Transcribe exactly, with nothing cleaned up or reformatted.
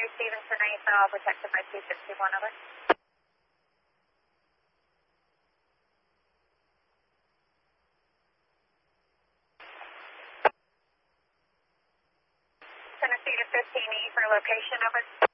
Stevenson eight, all protected by two sixty-one, over. Tennessee to fifteen E for location, over.